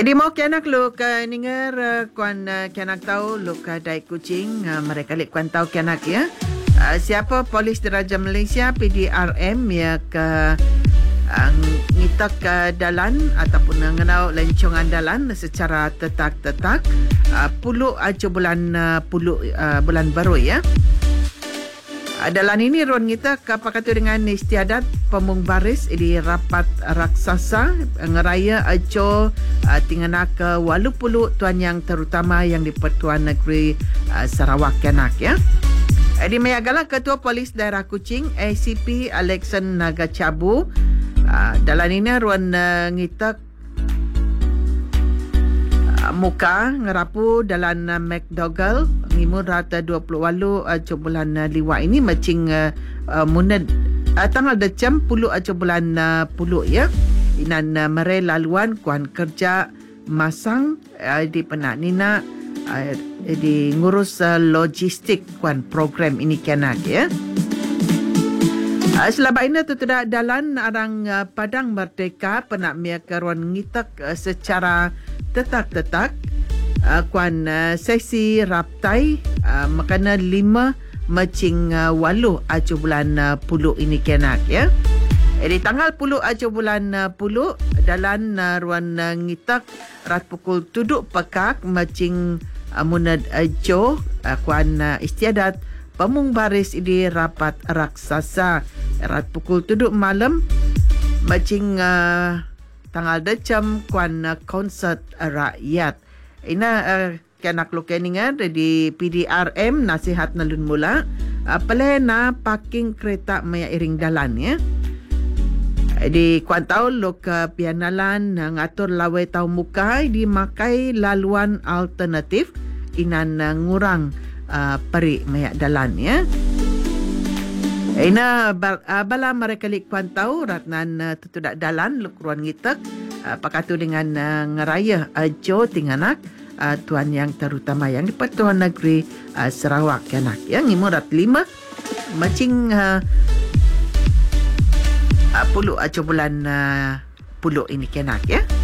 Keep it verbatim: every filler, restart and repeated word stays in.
Di mau kianak lu ka ninger uh, kuan uh, kianak tahu lu ka dai kucing uh, mereka lek kuan tahu kianak ya. Uh, siapa polis Diraja Malaysia P D R M ya ke uh, ngitak ke dalan ataupun ngenau lencongan dalan secara tetak-tetak uh, puluh aja bulan uh, puluh uh, bulan baru ya. Dalam ini ruang kita kapakatu dengan istiadat pemung baris di rapat raksasa ngeraya ajo uh, tingana ke walu puluh tuan yang terutama yang di Pertuan Negeri uh, Sarawak Kenak ya. Di Mayagala Ketua Polis Daerah Kuching A C P Alexan Nagacabu uh, dalam ini ruang uh, ngitak muka ngerapu dalam uh, McDougall ngimur rata dua puluh walu aja bulan uh, liwa ini macing uh, uh, munad uh, tanggal decem puluh aja bulan uh, puluh ya inan uh, mere laluan kuan kerja masang uh, di penak nina uh, di ngurus uh, logistik kuan program ini kenak ya. Uh, selama ini tu tidak dalan arang uh, Padang Merdeka penak mia karuan ngitak uh, secara tetak-tetak uh, kuan uh, sesi raptai uh, makana lima macing uh, walu acu bulan uh, puluh ini kenak ya. Di tanggal puluh acu bulan uh, puluh dalam uh, ruan uh, ngitak rat pukul tuduk pekak macing uh, munad ajo uh, kuan uh, istiadat pemung baris di rapat raksasa rat pukul tuduk malam macing uh, tanggal decem kuan uh, konsert uh, rakyat. Ina uh, kanak lu keningan di P D R M nasihat nalun mula uh, pelena parking kereta maya iring dalan ya. Di kuan tau lu ke pianalan uh, ngatur lawe tau muka di makai laluan alternatif inan uh, ngurang uh, peri maya dalan ya. Ina uh, bala mereka lik kuan tau ratnan uh, tutudak dalan lukruan ngitek uh, pakatu dengan uh, ngeraya ajo uh, tinganak uh, tuan yang terutama yang di Pertuan Negeri uh, Sarawak kanak yang imurat lima macing uh, uh, puluh ajo bulan uh, puluh ini kanak ya.